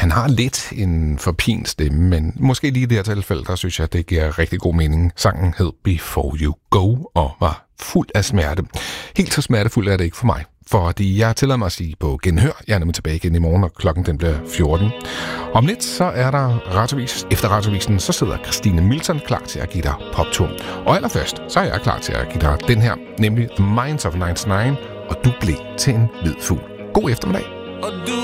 Han har lidt en forpint stemme, men måske lige i det her tilfælde, der synes jeg, det giver rigtig god mening. Sangen hed Before You Go og var fuld af smerte. Helt så smertefuld er det ikke for mig, fordi jeg tillader mig at sige på genhør. Jeg er nemlig tilbage igen i morgen, og klokken den bliver 14. Om lidt, så er der radiovis. Efter radiovisen, så sidder Christine Milton klar til at give dig poptur. Og allerførst, så er jeg klar til at give dig den her, nemlig The Minds of 99, og du blev til en hvid fugl. God eftermiddag. Og du